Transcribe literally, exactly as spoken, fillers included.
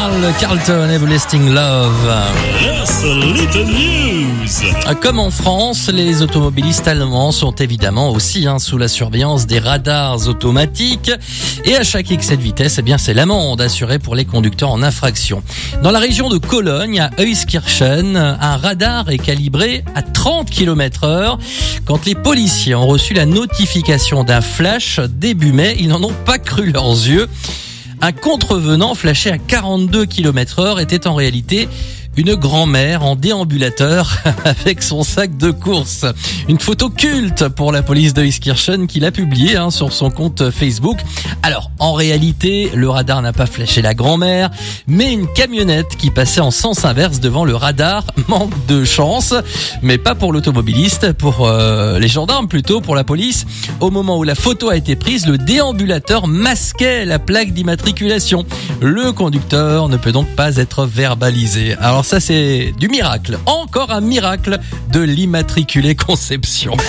Carl Carlton, Everlasting Love. Yes, little news. Comme en France, les automobilistes allemands sont évidemment aussi hein, sous la surveillance des radars automatiques. Et à chaque excès de vitesse, eh bien, c'est l'amende assurée pour les conducteurs en infraction. Dans la région de Cologne, à Euskirchen, un radar est calibré à trente kilomètres heure. Quand les policiers ont reçu la notification d'un flash début mai, ils n'en ont pas cru leurs yeux. Un contrevenant flashé à quarante-deux kilomètres heure était en réalité une grand-mère en déambulateur avec son sac de course. Une photo culte pour la police de Euskirchen qui l'a publiée hein, sur son compte Facebook. Alors, en réalité, le radar n'a pas flashé la grand-mère, mais une camionnette qui passait en sens inverse devant le radar. Manque de chance, mais pas pour l'automobiliste, pour euh, les gendarmes plutôt, pour la police. Au moment où la photo a été prise, le déambulateur masquait la plaque d'immatriculation. Le conducteur ne peut donc pas être verbalisé. Alors ça, c'est du miracle. Encore un miracle de l'Immatriculée Conception.